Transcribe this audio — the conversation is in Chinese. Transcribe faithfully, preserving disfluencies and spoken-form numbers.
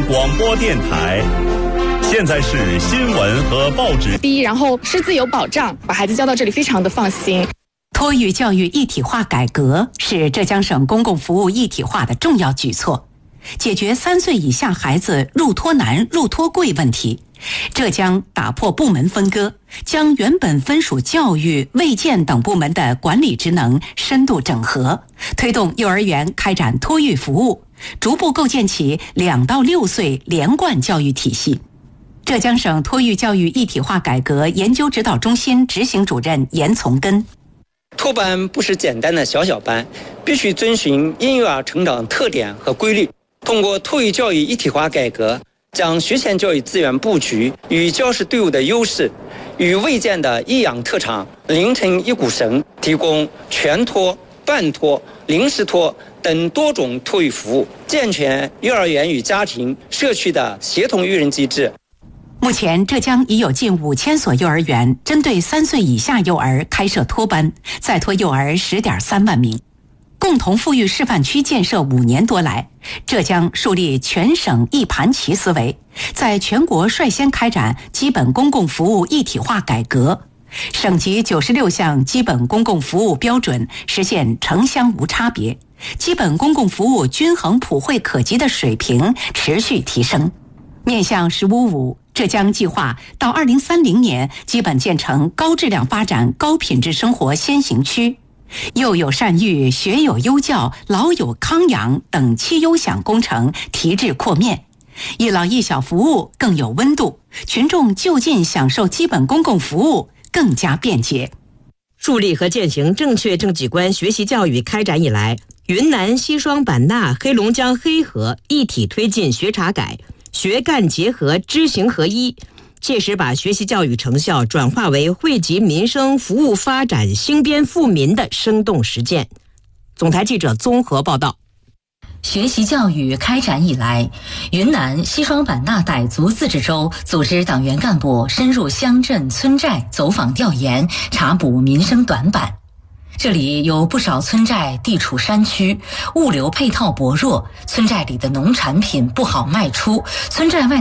广播电台。现在是新闻和报纸。 第一，然后师资有保障，把孩子教到这里非常的放心。 托育教育一体化改革是浙江省公共服务一体化的重要举措，解决三岁以下孩子入托难、入托贵问题。浙江打破部门分割，将原本分属教育、卫健等部门的管理职能深度整合，推动幼儿园开展托育服务，逐步构建起两到六岁连贯教育体系。浙江省托育教育一体化改革研究指导中心执行主任严从根： 托班不是简单的小小班，必须遵循婴幼儿成长特点和规律。通过托育教育一体化改革，将学前教育资源布局与教师队伍的优势，与卫健的益养特长连成一股绳，提供全托、半托、临时托等多种托育服务，健全幼儿园与家庭、社区的协同育人机制。 目前，浙江已有近五千所幼儿园针对三岁以下幼儿开设托班，在托幼儿十点三万名。共同富裕示范区建设五年多来，浙江树立全省一盘棋思维，在全国率先开展基本公共服务一体化改革，省级九十六项基本公共服务标准实现城乡无差别，基本公共服务均衡普惠可及的水平持续提升。面向“十五五”，浙江计划到二零三零年基本建成高质量发展、高品质生活先行区。幼有善育、学有优教、老有康养等七优享工程提质扩面，一老一小服务更有温度，群众就近享受基本公共服务更加便捷。 树立和践行正确政绩观学习教育开展以来，云南西双版纳、黑龙江黑河一体推进学查改、学干结合、知行合一，切实把学习教育成效转化为惠及民生、服务发展、兴边富民的生动实践。总台记者综合报道。 学习教育开展以来，云南西双版纳傣族自治州组织党员干部深入乡镇村寨走访调研，查补民生短板。这里有不少村寨地处山区，物流配套薄弱，村寨里的农产品不好卖出，村寨外